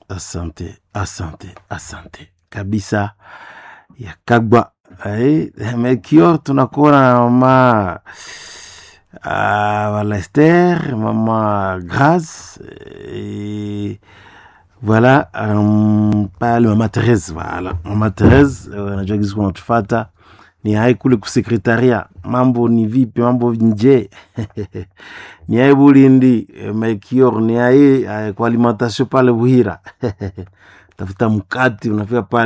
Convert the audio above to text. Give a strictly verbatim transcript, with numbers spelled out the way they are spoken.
Asante, asante, asante kabisa ya Kagwa. Ai, Melchior tunakuwa na mama ah, Valester, mama Grace, et voilà, um, pale mama Therese, voilà, mama Therese, unajua gizi kuna tufata ni hai kule kusekretaria, mambo ni vipi, mambo nje ni hai Bulindi, Melchior ni hai kwa alimentation pale Buhira tafuta mkati unafika pale